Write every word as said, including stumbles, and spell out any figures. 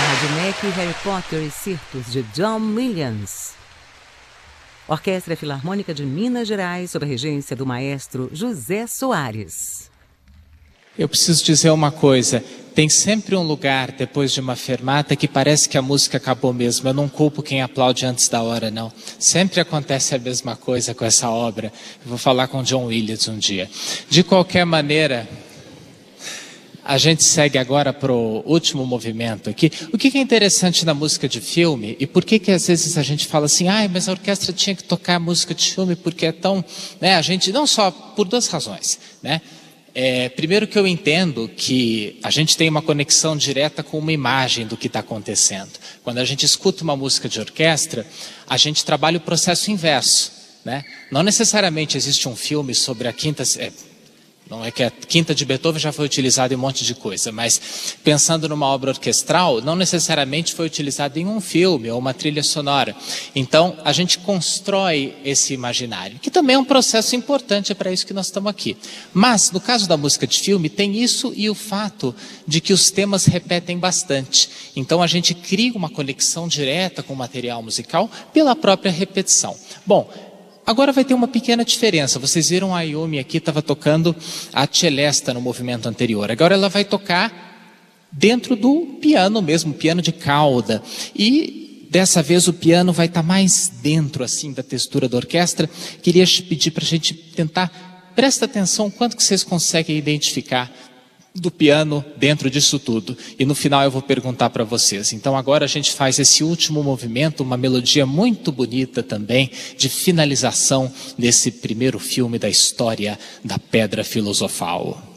de Mac e Harry Potter e Circus, de John Williams. Orquestra Filarmônica de Minas Gerais, sob a regência do maestro José Soares. Eu preciso dizer uma coisa, tem sempre um lugar depois de uma fermata que parece que a música acabou mesmo. Eu não culpo quem aplaude antes da hora, não. Sempre acontece a mesma coisa com essa obra. Eu vou falar com John Williams um dia. De qualquer maneira, a gente segue agora para o último movimento aqui. O que é interessante na música de filme, e por que que às vezes a gente fala assim, ah, mas a orquestra tinha que tocar música de filme porque é tão... Né, a gente, não só por duas razões, né? É, primeiro que eu entendo que a gente tem uma conexão direta com uma imagem do que está acontecendo. Quando a gente escuta uma música de orquestra, a gente trabalha o processo inverso, né? Não necessariamente existe um filme sobre a quinta... É, não é que a quinta de Beethoven já foi utilizada em um monte de coisa, mas pensando numa obra orquestral, não necessariamente foi utilizada em um filme ou uma trilha sonora. Então, a gente constrói esse imaginário, que também é um processo importante, é para isso que nós estamos aqui. Mas, no caso da música de filme, tem isso e o fato de que os temas repetem bastante. Então, a gente cria uma conexão direta com o material musical pela própria repetição. Bom, agora vai ter uma pequena diferença. Vocês viram a Ayumi aqui, estava tocando a celesta no movimento anterior. Agora ela vai tocar dentro do piano mesmo, piano de cauda. E dessa vez o piano vai estar mais dentro assim da textura da orquestra. Queria pedir para a gente tentar, presta atenção quanto que vocês conseguem identificar do piano dentro disso tudo. E no final eu vou perguntar para vocês. Então agora a gente faz esse último movimento, uma melodia muito bonita também, de finalização desse primeiro filme da história da Pedra Filosofal.